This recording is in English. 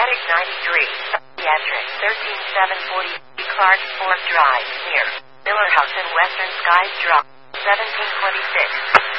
Attic 93, Psychiatric 13740, Clark Fork Drive, near Miller House and Western Skies Drive, 1726.